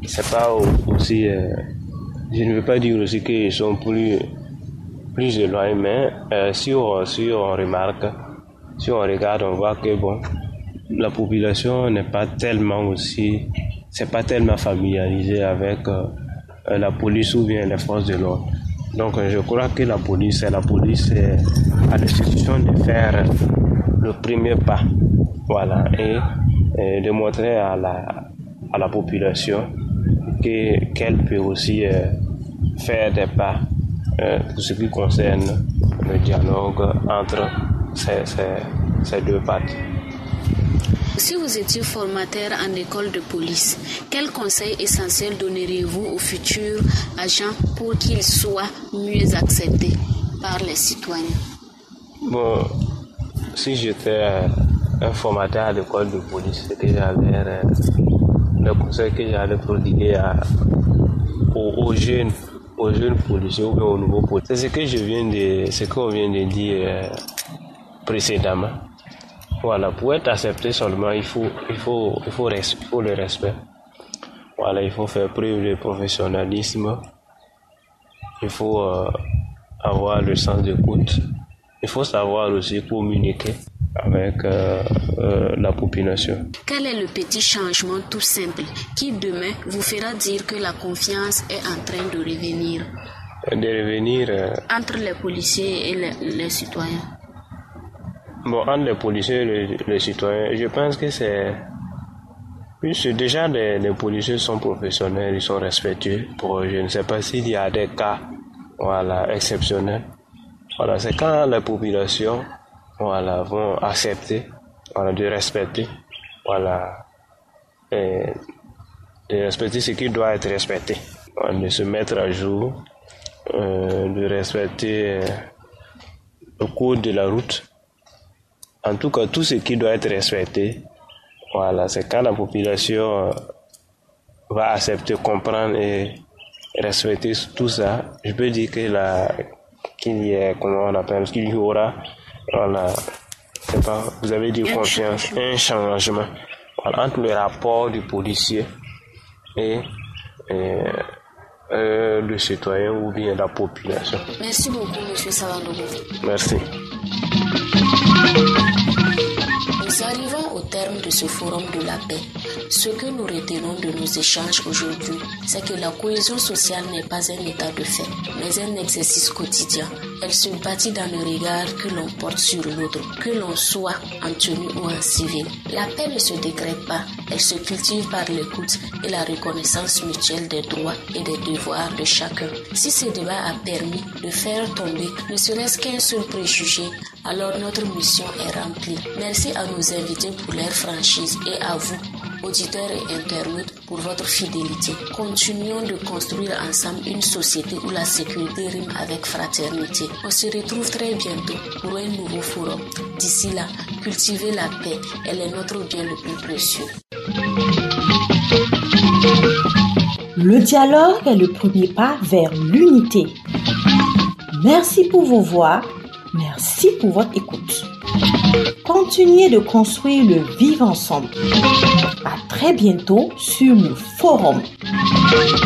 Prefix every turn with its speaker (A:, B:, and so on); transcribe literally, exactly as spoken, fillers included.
A: c'est pas aussi, euh, je ne veux pas dire aussi qu'ils sont plus, plus éloignés, mais euh, si, on, si on remarque, si on regarde, on voit que bon, la population n'est pas tellement aussi, c'est pas tellement familiarisée avec euh, la police ou bien les forces de l'ordre. Donc je crois que la police, c'est la police est à l'institution de faire le premier pas, voilà, et, et de montrer à la, à la population que, qu'elle peut aussi euh, faire des pas euh, pour ce qui concerne le dialogue entre ces, ces, ces deux parties.
B: Si vous étiez formateur en école de police, quel conseil essentiel donneriez-vous aux futurs agents pour qu'ils soient mieux acceptés par les citoyens?
A: Bon, si j'étais un formateur à l'école de police, c'est que j'allais, le conseil que j'allais prodiguer à, aux, aux jeunes, aux jeunes policiers ou bien aux nouveaux policiers, c'est ce que je viens de, ce qu'on vient de dire euh, précédemment. Voilà, pour être accepté seulement, il faut, il faut, il faut, res, il faut le respect. Voilà, il faut faire preuve de professionnalisme. Il faut euh, avoir le sens d'écoute. Il faut savoir aussi communiquer avec euh, euh, la population.
B: Quel est le petit changement tout simple qui demain vous fera dire que la confiance est en train de revenir?
A: De revenir euh,
B: entre les policiers et les, les citoyens.
A: Bon, entre les policiers et les, les citoyens, je pense que c'est... Oui, c'est déjà les, les policiers sont professionnels, ils sont respectueux. Pour, je ne sais pas s'il y a des cas voilà, exceptionnels. Voilà, c'est quand la population voilà, vont accepter voilà, de respecter, voilà, et de respecter ce qui doit être respecté, voilà, de se mettre à jour, euh, de respecter euh, le code de la route. En tout cas, tout ce qui doit être respecté, voilà, c'est quand la population va accepter, comprendre et respecter tout ça. Je peux dire que la, qu'il y a, comment on appelle, qu'il y aura, voilà, c'est pas, vous avez dit confiance, un changement, voilà, entre le rapport du policier et, et euh, le citoyen ou bien la population.
B: Merci beaucoup, M. Savandogo.
A: Merci.
B: Nous arrivons au terme de ce forum de la paix. Ce que nous retenons de nos échanges aujourd'hui, c'est que la cohésion sociale n'est pas un état de fait, mais un exercice quotidien. Elle se bâtit dans le regard que l'on porte sur l'autre, que l'on soit en tenue ou en civil. La paix ne se décrète pas, elle se cultive par l'écoute et la reconnaissance mutuelle des droits et des devoirs de chacun. Si ce débat a permis de faire tomber ne serait-ce qu'un seul préjugé, alors notre mission est remplie. Merci à nos invités pour leur franchise et à vous, auditeurs et internautes, pour votre fidélité. Continuons de construire ensemble une société où la sécurité rime avec fraternité. On se retrouve très bientôt pour un nouveau forum. D'ici là, cultivez la paix. Elle est notre bien le plus précieux.
C: Le dialogue est le premier pas vers l'unité. Merci pour vos voix. Merci pour votre écoute. Continuez de construire le vivre ensemble. À très bientôt sur le forum.